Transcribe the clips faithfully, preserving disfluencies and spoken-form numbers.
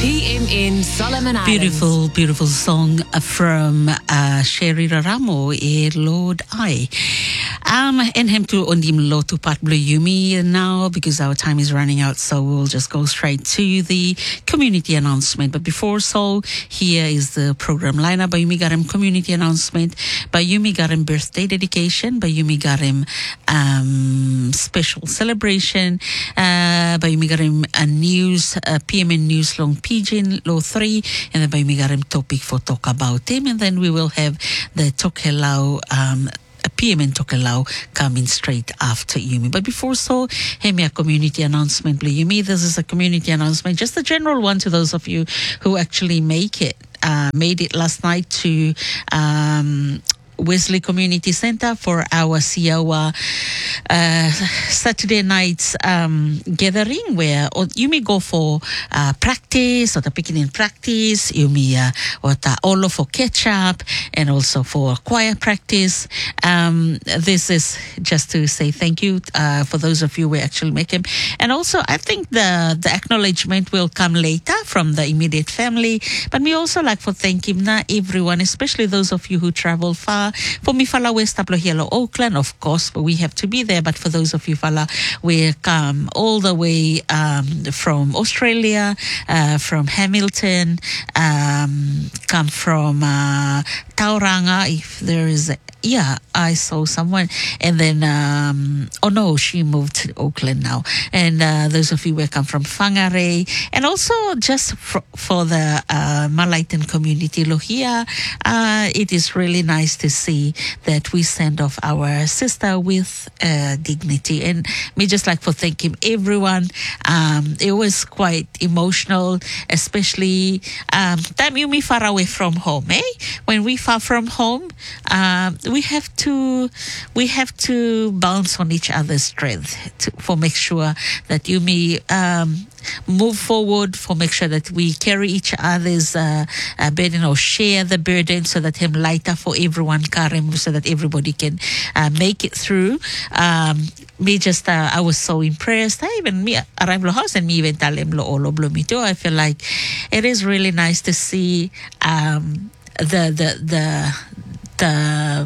P M N Solomon Islands. Beautiful, beautiful song from uh, Sherry Raramo, e Lord I. Um, and him to ondim lo to part blue yumi now because our time is running out, so we'll just go straight to the community announcement. But before so, here is the program lineup. By Yumi Garim community announcement, by Yumi Garim birthday dedication, by Yumi Garim um, special celebration, uh, by Yumi Garim a news, uh, P M N news long pidgin law three, and then by Yumi Garim topic for talk about him, and then we will have the Tokelau um a P M N Tokelau coming straight after Yumi. But before so, hey, me a community announcement, Blue Yumi. This is a community announcement, just a general one to those of you who actually make it, uh, made it last night to um, Wesley Community Center for our Siawa uh, Saturday night's um, gathering, where you may go for uh, practice or the beginning practice, you may uh, or the all for catch up, and also for choir practice. Um, this is just to say thank you uh, for those of you who actually make him, and also I think the the acknowledgement will come later from the immediate family. But we also like for thank him na everyone, especially those of you who travel far. For me, fala West Taplohielo, Auckland, of course, we have to be there. But for those of you, fala, we come all the way um, from Australia, uh, from Hamilton, um, come from uh, Tauranga, if there is a Yeah, I saw someone. And then, um, oh no, she moved to Auckland now. And uh, those of you who come from Whangarei. And also just for, for the uh, Malaitan community, Lohia, uh, it is really nice to see that we send off our sister with uh, dignity. And me just like for thanking everyone. Um, it was quite emotional, especially um, time you me far away from home, eh? When we far from home, um, we have to we have to bounce on each other's strength to, for make sure that you may um, move forward, for make sure that we carry each other's uh, uh, burden or share the burden, so that him lighter for everyone, Karim, so that everybody can uh, make it through. Um, me just uh, I was so impressed. I even me arrived the house and me even tell him lo olo me too. I feel like it is really nice to see um, the the the the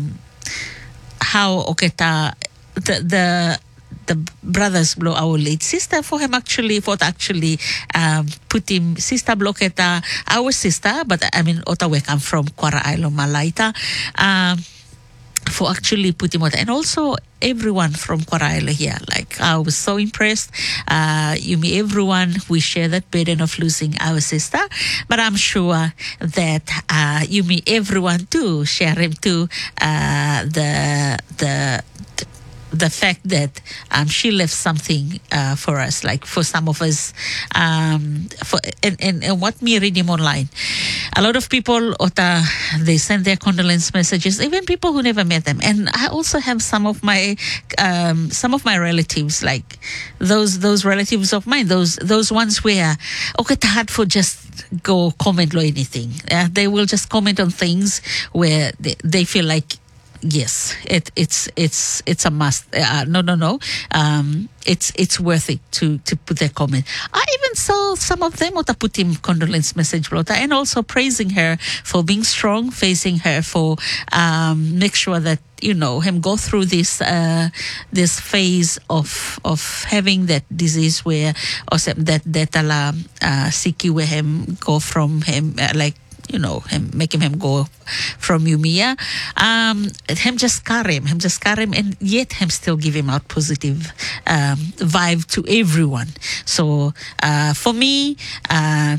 how okay ta, the the the brothers blow our late sister for him actually for actually um put him sister blocketa our sister, but I mean Ottawa come from Kwara Island Malaita um for actually put him out, and also everyone from Kwara Island here. Like I was so impressed. Uh, you mean everyone, we share that burden of losing our sister, but I'm sure that uh, you mean everyone too share him too. Uh, the the. the fact that um, she left something uh, for us, like for some of us, um, for and, and, and what me read him online, a lot of people, ota, they send their condolence messages, even people who never met them. And I also have some of my um, some of my relatives, like those those relatives of mine, those those ones where okay, it's hard for just go comment or anything. Uh, they will just comment on things where they, they feel like, yes, it, it's it's it's a must. Uh, no, no, no. Um, it's it's worth it to, to put their comment. I even saw some of them what put him condolence message, and also praising her for being strong, facing her for um, make sure that you know him go through this uh, this phase of of having that disease where or that that ala uh, siki where him go from him uh, like. You know, him making him go from Umia, um, him just carry him, him just carry him, and yet him still give him out positive um, vibe to everyone. So uh, for me, uh,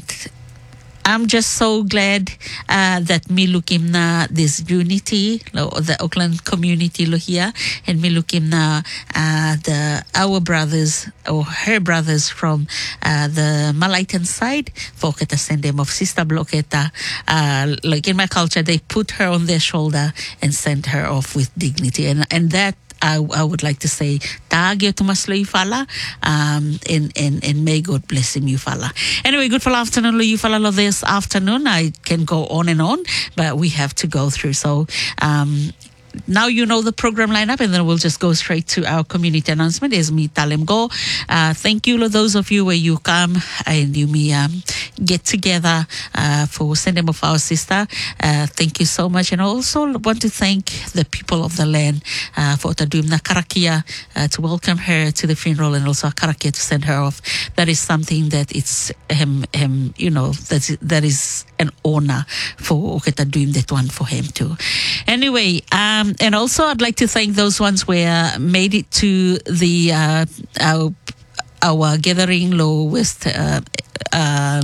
I'm just so glad uh, that me looking na this unity, the Auckland community lo here, and me looking na uh, the our brothers or her brothers from uh, the Malaitan side. For kita send them of sister blocketa. Uh, like in my culture, they put her on their shoulder and send her off with dignity, and and that. I, I would like to say, Tagyo Tumaslo Yufala, um, and, and, and may God bless him, Yufala. Anyway, good for afternoon, Yufala, this afternoon. I can go on and on, but we have to go through. So, um, now you know the program lineup, and then we'll just go straight to our community announcement. As me talem go, uh, thank you to those of you where you come and you me um, get together uh, for sending of our sister. Uh, thank you so much. And I also want to thank the people of the land uh, for Tadumna Karakia uh, to welcome her to the funeral, and also Karakia to send her off. That is something that it's him, him you know, that that is an honor for Oketa doing that one for him too. Anyway, um, and also I'd like to thank those ones who uh, made it to the uh, our, our gathering, Low West. Uh, uh,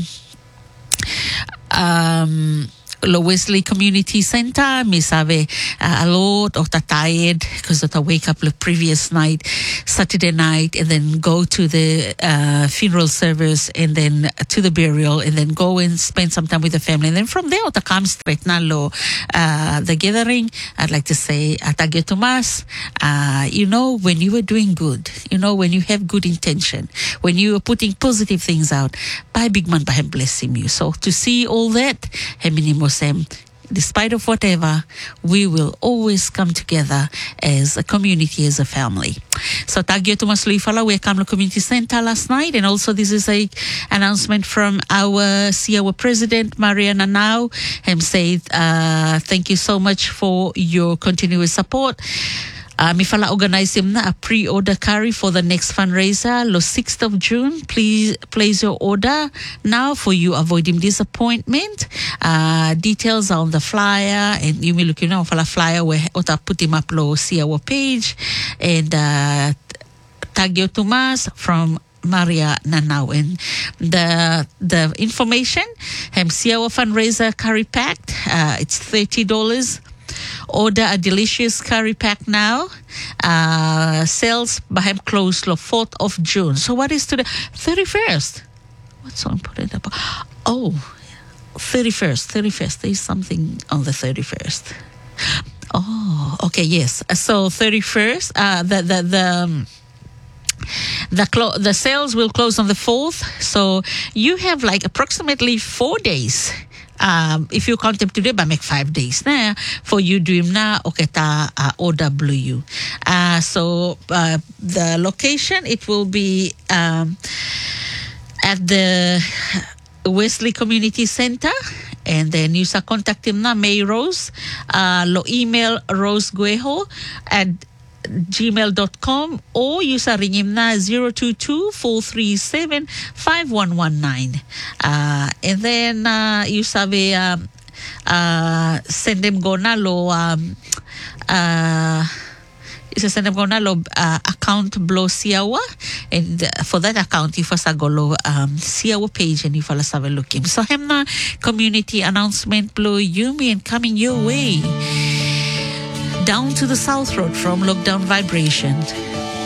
um, Low Wesley Community Center. Me sabe uh, a lot of the tired because I wake up the previous night, Saturday night, and then go to the uh, funeral service, and then to the burial, and then go and spend some time with the family. And then from there, I come straight now lo uh, the gathering. I'd like to say, Atagyo Tomas, uh, you know, when you were doing good, you know, when you have good intention, when you are putting positive things out, by big man, by him blessing you. So to see all that, Him, despite of whatever, we will always come together as a community, as a family. So Tagyo Tomas Luifala, we come to Community Center last night, and also this is a announcement from our C I A President, Maria Nanau. Him said, uh, thank you so much for your continuous support. Uh, Mifala organize him a pre-order carry for the next fundraiser, the sixth of June. Please place your order now for you avoiding disappointment. Uh, details are on the flyer, and you may look, you know, for the flyer where Ota put him up low, see our page, and uh, Tagyo Tomas from Maria Nanau. And the the information, um, see our fundraiser curry packed. Uh, it's thirty dollars. Order a delicious curry pack now. Uh, sales by him close the fourth of June. So what is today? thirty-first. What's so important about? Oh, thirty-first. thirty-first. There is something on the thirty-first. Oh, okay, yes. So thirty-first, uh, the, the, the, um, The clo- the sales will close on the fourth. So you have like approximately four days. Um, if you count them today, but make five days now for you doing na oketa uh, O W. Uh, so uh, the location, it will be um, at the Wesley Community Center. And then you can contact him na May Rose. Uh, lo email roseguejo at gmail dot com, or you can ring him na zero two two, four three seven, five one one nine. Uh, and then uh, you sabe um, uh, send them go na lo um, uh, you send them go na lo uh, account blow Siawa, and uh, for that account you first go lo um, Siawa page, and you first have a look him. So him na community announcement blow Yumi, and coming your way down to the South Road from Lockdown Vibration.